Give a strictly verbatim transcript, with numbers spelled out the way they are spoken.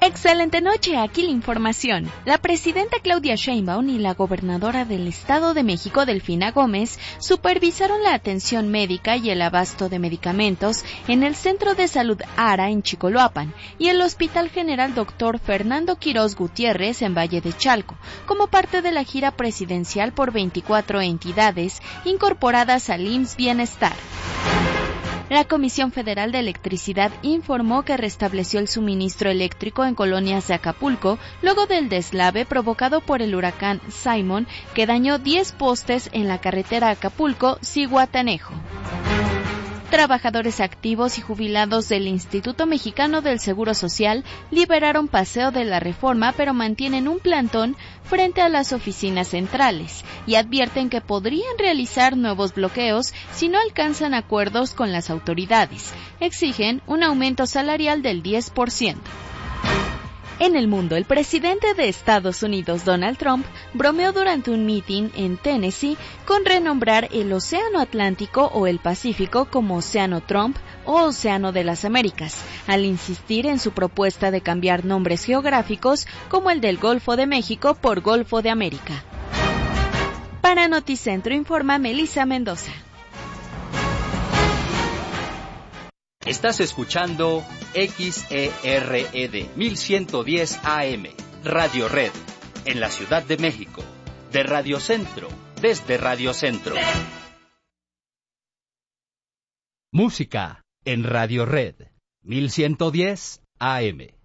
Excelente noche, aquí la información. La presidenta Claudia Sheinbaum y la gobernadora del Estado de México, Delfina Gómez, supervisaron la atención médica y el abasto de medicamentos en el Centro de Salud Ara en Chicoloapan y el Hospital General Doctor Fernando Quirós Gutiérrez en Valle de Chalco, como parte de la gira presidencial por veinticuatro entidades incorporadas al I M S S Bienestar. La Comisión Federal de Electricidad informó que restableció el suministro eléctrico en colonias de Acapulco luego del deslave provocado por el huracán Simon, que dañó diez postes en la carretera Acapulco-Zihuatanejo. Trabajadores activos y jubilados del Instituto Mexicano del Seguro Social liberaron Paseo de la Reforma, pero mantienen un plantón frente a las oficinas centrales y advierten que podrían realizar nuevos bloqueos si no alcanzan acuerdos con las autoridades. Exigen un aumento salarial del diez por ciento. En el mundo, el presidente de Estados Unidos, Donald Trump, bromeó durante un meeting en Tennessee con renombrar el Océano Atlántico o el Pacífico como Océano Trump o Océano de las Américas, al insistir en su propuesta de cambiar nombres geográficos como el del Golfo de México por Golfo de América. Para Noticentro informa Melissa Mendoza. Estás escuchando X E R E D mil ciento diez A M, Radio Red, en la Ciudad de México, de Radio Centro, desde Radio Centro. Música en Radio Red, mil ciento diez A M.